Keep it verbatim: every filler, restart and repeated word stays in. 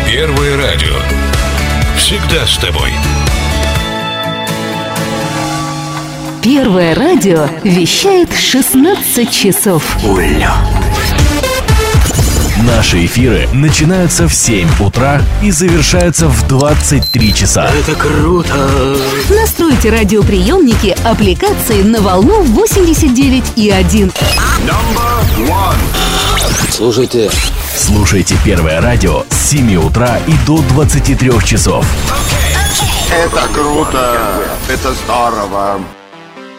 Первое радио. Всегда с тобой. Первое радио вещает шестнадцать часов. Улё. Наши эфиры начинаются в семь утра и завершаются в двадцать три часа. Это круто! Настройте радиоприемники аппликации на волну восемьдесят девять и один. Слушайте. Слушайте Первое радио с семи утра и до двадцати трёх часов. Это круто! Это здорово!